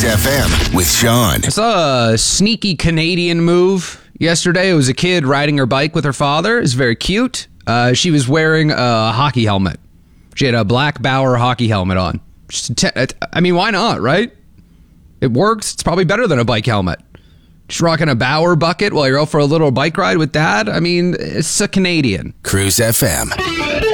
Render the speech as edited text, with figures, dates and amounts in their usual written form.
Cruise FM with Sean. I saw a sneaky Canadian move yesterday. It was a kid riding her bike with her father. It was very cute. She was wearing a hockey helmet. She had a black Bauer hockey helmet on. I mean, why not, right? It works. It's probably better than a bike helmet. Just rocking a Bauer bucket while you're out for a little bike ride with dad. I mean, it's a Canadian. Cruise FM.